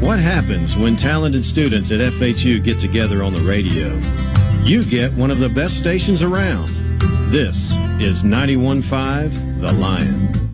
What happens when talented students at FHU get together on the radio? You get one of the best stations around. This is 91.5 The Lion.